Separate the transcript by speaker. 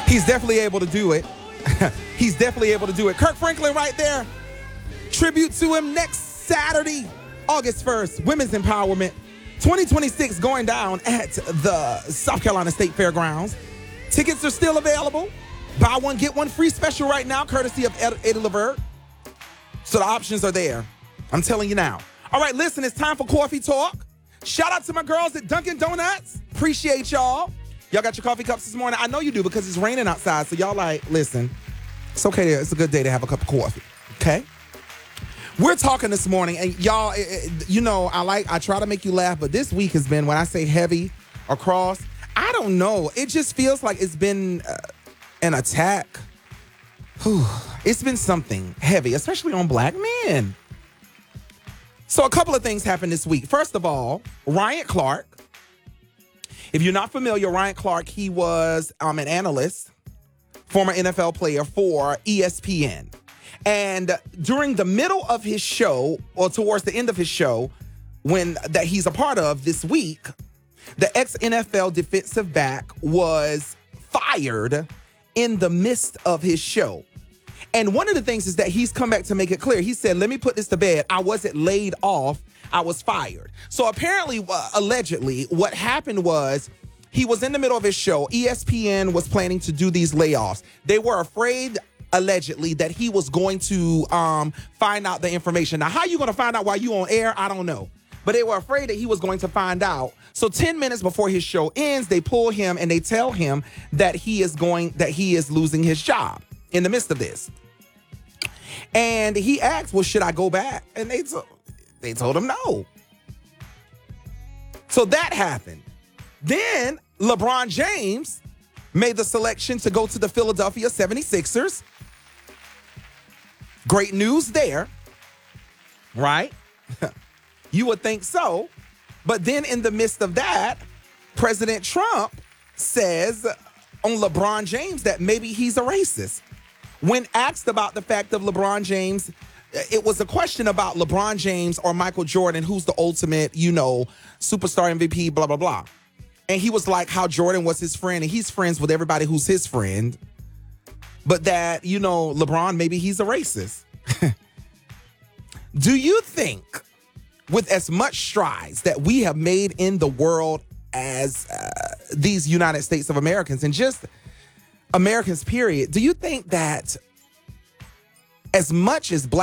Speaker 1: He's definitely able to do it. He's definitely able to do it. Kirk Franklin right there. Tribute to him next Saturday, August 1st. Women's Empowerment 2026 going down at the South Carolina State Fairgrounds. Tickets are still available. Buy one, get one free special right now, courtesy of Eddie Levert. So the options are there. I'm telling you now. All right, listen, it's time for Coffee Talk. Shout out to my girls at Dunkin' Donuts. Appreciate y'all. Y'all got your coffee cups this morning? I know you do because it's raining outside. So y'all like, listen, it's okay. It's a good day to have a cup of coffee. Okay? We're talking this morning, and y'all, I try to make you laugh, but this week has been, when I say heavy across, I don't know. It just feels like it's been an attack. It's been something heavy, especially on black men. So a couple of things happened this week. First of all, Ryan Clark. If you're not familiar, Ryan Clark, he was an analyst, former NFL player for ESPN. And during the middle of his show, or towards the end of his show, that he's a part of this week, the ex-NFL defensive back was fired in the midst of his show. And one of the things is that he's come back to make it clear. He said, let me put this to bed. I wasn't laid off. I was fired. So apparently, allegedly, what happened was he was in the middle of his show. ESPN was planning to do these layoffs. They were afraid, allegedly, that he was going to find out the information. Now, how you going to find out while you on air? I don't know. But they were afraid that he was going to find out. So 10 minutes before his show ends, they pull him and they tell him that he is losing his job in the midst of this. And he asked, well, should I go back? And they told him no. So that happened. Then LeBron James made the selection to go to the Philadelphia 76ers. Great news there, right? You would think so. But then in the midst of that, President Trump says on LeBron James that maybe he's a racist. When asked about the fact of LeBron James, it was a question about LeBron James or Michael Jordan, who's the ultimate, superstar MVP, blah, blah, blah. And he was like how Jordan was his friend, and he's friends with everybody who's his friend. But that, LeBron, maybe he's a racist. Do you think, with as much strides that we have made in the world as these United States of Americans, and just Americans, period, do you think that as much as black